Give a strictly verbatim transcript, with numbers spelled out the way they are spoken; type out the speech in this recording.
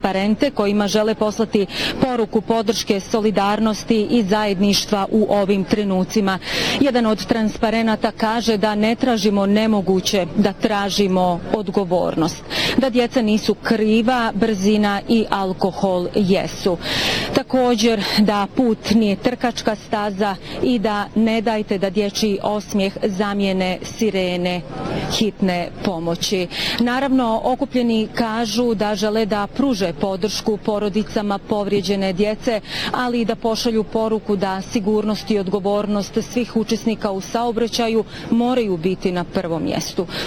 transparente kojima žele poslati poruku podrške, solidarnosti i zajedništva u ovim trenucima. Jedan od transparenata kaže da ne tražimo nemoguće, da tražimo odgovornost. Da djeca nisu kriva, brzina i alkohol jesu. Također da put nije trkačka staza i da ne dajte da dječji osmijeh zamijene sirene hitne pomoći. Naravno, okupljeni kažu da žele da pruže podršku porodicama povrijeđene djece, ali i da pošalju poruku da sigurnost i odgovornost svih učesnika u saobraćaju moraju biti na prvom mjestu.